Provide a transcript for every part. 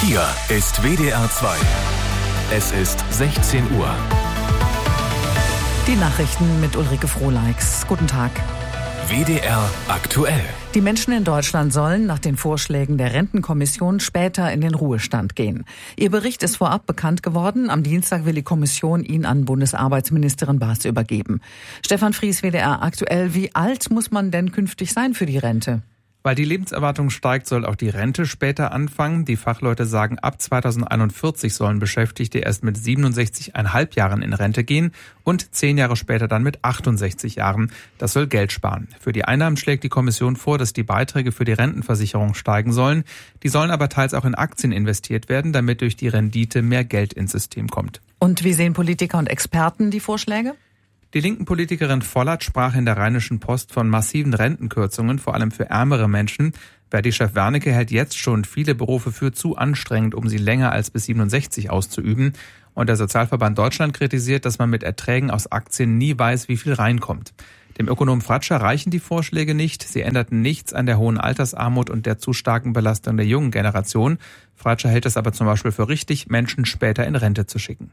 Hier ist WDR 2. Es ist 16 Uhr. Die Nachrichten mit Ulrike Frohleix. Guten Tag. WDR aktuell. Die Menschen in Deutschland sollen nach den Vorschlägen der Rentenkommission später in den Ruhestand gehen. Ihr Bericht ist vorab bekannt geworden. Am Dienstag will die Kommission ihn an Bundesarbeitsministerin Baas übergeben. Stefan Fries, WDR aktuell. Wie alt muss man denn künftig sein für die Rente? Weil die Lebenserwartung steigt, soll auch die Rente später anfangen. Die Fachleute sagen, ab 2041 sollen Beschäftigte erst mit 67,5 Jahren in Rente gehen und 10 Jahre später dann mit 68 Jahren. Das soll Geld sparen. Für die Einnahmen schlägt die Kommission vor, dass die Beiträge für die Rentenversicherung steigen sollen. Die sollen aber teils auch in Aktien investiert werden, damit durch die Rendite mehr Geld ins System kommt. Und wie sehen Politiker und Experten die Vorschläge? Die linken Politikerin Vollert sprach in der Rheinischen Post von massiven Rentenkürzungen, vor allem für ärmere Menschen. Verdi-Chef Wernicke hält jetzt schon viele Berufe für zu anstrengend, um sie länger als bis 67 auszuüben. Und der Sozialverband Deutschland kritisiert, dass man mit Erträgen aus Aktien nie weiß, wie viel reinkommt. Dem Ökonom Fratscher reichen die Vorschläge nicht. Sie änderten nichts an der hohen Altersarmut und der zu starken Belastung der jungen Generation. Fratscher hält es aber zum Beispiel für richtig, Menschen später in Rente zu schicken.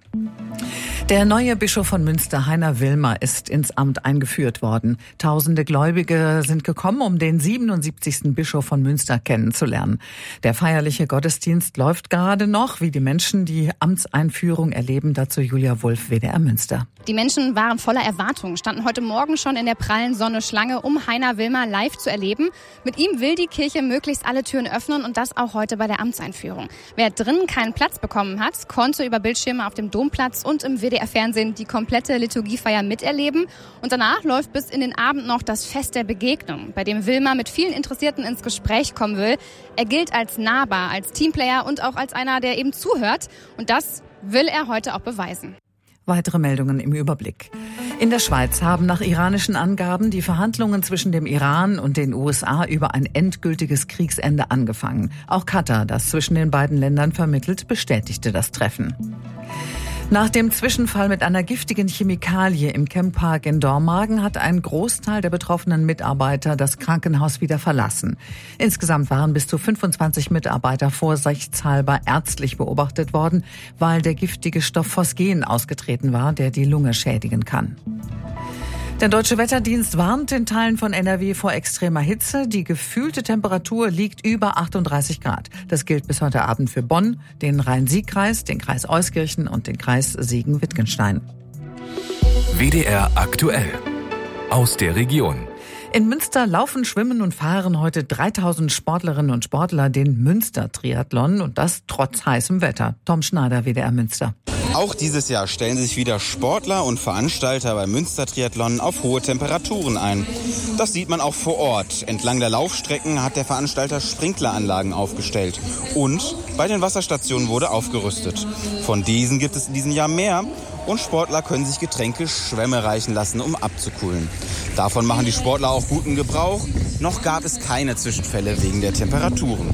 Der neue Bischof von Münster, Heiner Wilmer, ist ins Amt eingeführt worden. Tausende Gläubige sind gekommen, um den 77. Bischof von Münster kennenzulernen. Der feierliche Gottesdienst läuft gerade noch, wie die Menschen die Amtseinführung erleben. Dazu Julia Wulff, WDR Münster. Die Menschen waren voller Erwartung, standen heute Morgen schon in der prallen Sonne Schlange, um Heiner Wilmer live zu erleben. Mit ihm will die Kirche möglichst alle Türen öffnen und das auch heute bei der Amtseinführung. Wer drinnen keinen Platz bekommen hat, konnte über Bildschirme auf dem Domplatz und im WDR-Fernsehen die komplette Liturgiefeier miterleben. Und danach läuft bis in den Abend noch das Fest der Begegnung, bei dem Wilmer mit vielen Interessierten ins Gespräch kommen will. Er gilt als nahbar, als Teamplayer und auch als einer, der eben zuhört. Und das will er heute auch beweisen. Weitere Meldungen im Überblick. In der Schweiz haben nach iranischen Angaben die Verhandlungen zwischen dem Iran und den USA über ein endgültiges Kriegsende angefangen. Auch Katar, das zwischen den beiden Ländern vermittelt, bestätigte das Treffen. Nach dem Zwischenfall mit einer giftigen Chemikalie im Camppark in Dormagen hat ein Großteil der betroffenen Mitarbeiter das Krankenhaus wieder verlassen. Insgesamt waren bis zu 25 Mitarbeiter vorsichtshalber ärztlich beobachtet worden, weil der giftige Stoff Phosgen ausgetreten war, der die Lunge schädigen kann. Der Deutsche Wetterdienst warnt in Teilen von NRW vor extremer Hitze. Die gefühlte Temperatur liegt über 38 Grad. Das gilt bis heute Abend für Bonn, den Rhein-Sieg-Kreis, den Kreis Euskirchen und den Kreis Siegen-Wittgenstein. WDR aktuell. Aus der Region. In Münster laufen, schwimmen und fahren heute 3000 Sportlerinnen und Sportler den Münster-Triathlon und das trotz heißem Wetter. Tom Schneider, WDR Münster. Auch dieses Jahr stellen sich wieder Sportler und Veranstalter beim Münster-Triathlon auf hohe Temperaturen ein. Das sieht man auch vor Ort. Entlang der Laufstrecken hat der Veranstalter Sprinkleranlagen aufgestellt. Und bei den Wasserstationen wurde aufgerüstet. Von diesen gibt es in diesem Jahr mehr. Und Sportler können sich Getränke, Schwämme reichen lassen, um abzukühlen. Davon machen die Sportler auch guten Gebrauch. Noch gab es keine Zwischenfälle wegen der Temperaturen.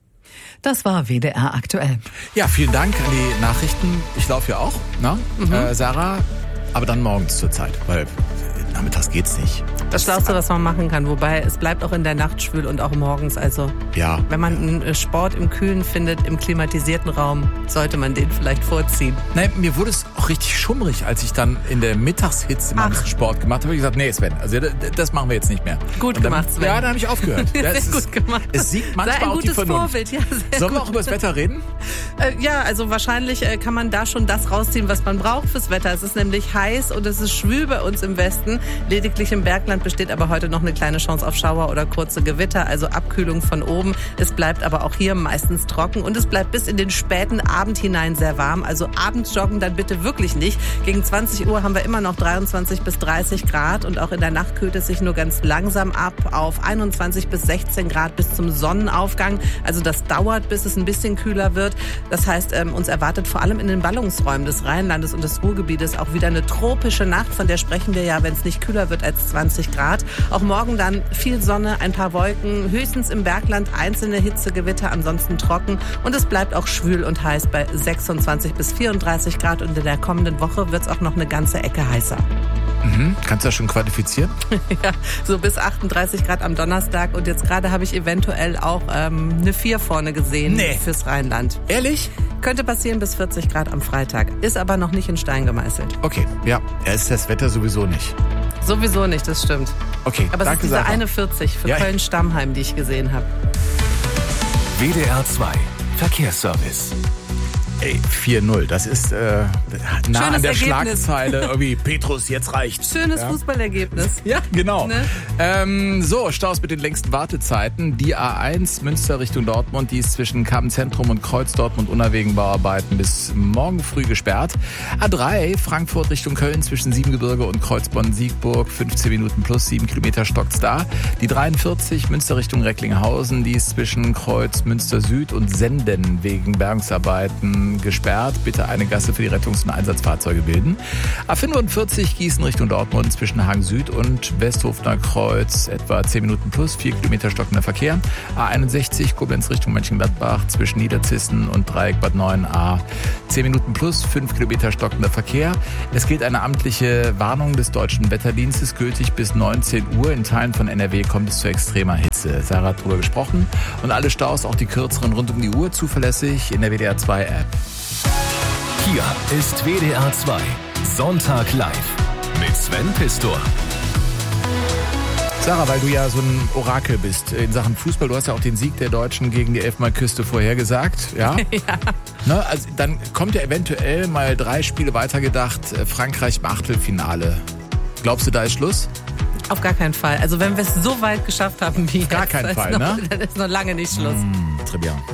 Das war WDR aktuell. Ja, vielen Dank an die Nachrichten. Ich laufe ja auch, ne? Sarah, aber dann morgens zur Zeit, weil nachmittags geht's nicht. Das Schlauste, was man machen kann. Wobei, es bleibt auch in der Nacht schwül und auch morgens. Also, ja. Wenn man einen Sport im Kühlen findet, im klimatisierten Raum, sollte man den vielleicht vorziehen. Nein, mir wurde es auch richtig schummrig, als ich dann in der Mittagshitze mal Sport gemacht habe. Ich gesagt, nee, Sven, also das machen wir jetzt nicht mehr. Gut gemacht, Sven. Ja, dann habe ich aufgehört. Sehr gut gemacht. Es siegt manchmal auch die Vernunft. Vorbild. Ja, sollen wir auch über das Wetter reden? Ja, also wahrscheinlich kann man da schon das rausziehen, was man braucht fürs Wetter. Es ist nämlich heiß und es ist schwül bei uns im Westen. Lediglich im Bergland besteht aber heute noch eine kleine Chance auf Schauer oder kurze Gewitter, also Abkühlung von oben. Es bleibt aber auch hier meistens trocken und es bleibt bis in den späten Abend hinein sehr warm. Also abends joggen dann bitte wirklich nicht. Gegen 20 Uhr haben wir immer noch 23 bis 30 Grad und auch in der Nacht kühlt es sich nur ganz langsam ab auf 21 bis 16 Grad bis zum Sonnenaufgang. Also das dauert, bis es ein bisschen kühler wird. Das heißt, uns erwartet vor allem in den Ballungsräumen des Rheinlandes und des Ruhrgebietes auch wieder eine tropische Nacht. Von der sprechen wir ja, wenn es nicht kühler wird als 20 Grad. Auch morgen dann viel Sonne, ein paar Wolken, höchstens im Bergland einzelne Hitzegewitter, ansonsten trocken. Und es bleibt auch schwül und heiß bei 26 bis 34 Grad. Und in der kommenden Woche wird es auch noch eine ganze Ecke heißer. Kannst du das schon quantifizieren? Ja, so bis 38 Grad am Donnerstag. Und jetzt gerade habe ich eventuell auch eine 4 vorne gesehen fürs Rheinland. Ehrlich? Könnte passieren bis 40 Grad am Freitag. Ist aber noch nicht in Stein gemeißelt. Okay, ja. Ist das Wetter sowieso nicht. Sowieso nicht, das stimmt. Okay, aber es danke, ist diese Sarah. eine 40 für Köln-Stammheim, die ich gesehen habe. WDR 2 Verkehrsservice. Ey, 4-0, das ist nah Schönes an der Ergebnis. Schlagzeile. Irgendwie, Petrus, jetzt reicht's. Schönes Fußballergebnis. Ja, genau. Ne? So, Staus mit den längsten Wartezeiten. Die A1 Münster Richtung Dortmund, die ist zwischen Kammenzentrum und Kreuz Dortmund unerwägen Bauarbeiten bis morgen früh gesperrt. A3 Frankfurt Richtung Köln zwischen Siebengebirge und Kreuz Bonn-Siegburg, 15 Minuten plus 7 Kilometer stockt's da. Die 43 Münster Richtung Recklinghausen, die ist zwischen Kreuz Münster Süd und Senden wegen Bergungsarbeiten gesperrt. Bitte eine Gasse für die Rettungs- und Einsatzfahrzeuge bilden. A45 Gießen Richtung Dortmund zwischen Hagen Süd und Westhofener Kreuz etwa 10 Minuten plus 4 Kilometer stockender Verkehr. A61 Koblenz Richtung Mönchengladbach zwischen Niederzissen und Dreieck Bad 9a 10 Minuten plus 5 Kilometer stockender Verkehr. Es gilt eine amtliche Warnung des Deutschen Wetterdienstes, gültig bis 19 Uhr. In Teilen von NRW kommt es zu extremer Hitze. Sarah hat drüber gesprochen. Und alle Staus, auch die kürzeren rund um die Uhr, zuverlässig in der WDR 2 App. Hier ist WDR 2 Sonntag live mit Sven Pistor. Sarah, weil du ja so ein Orakel bist in Sachen Fußball, du hast ja auch den Sieg der Deutschen gegen die Elfenbeinküste vorhergesagt, ja? Ja. Ne, also dann kommt ja eventuell mal 3 Spiele weitergedacht, Frankreich im Achtelfinale. Glaubst du, da ist Schluss? Auf gar keinen Fall. Also wenn wir es so weit geschafft haben wie Gar jetzt, keinen Fall, noch, ne? dann ist noch lange nicht Schluss. Très bien.